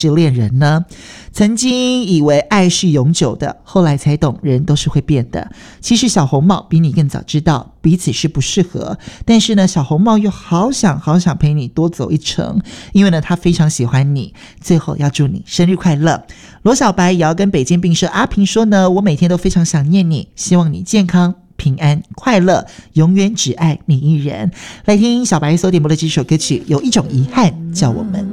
是恋人呢？曾经以为爱是永久的，后来才懂人都是会变的。其实小红帽比你更早知道彼此是不适合，但是呢，小红帽又好想陪你多走一程，因为呢，他非常喜欢你。最后要祝你生日快乐。罗小白也要跟北京病社阿平说呢，我每天都非常想念你，希望你健康平安快乐，永远只爱你一人。来听小白所点播的几首歌曲，有一种遗憾叫我们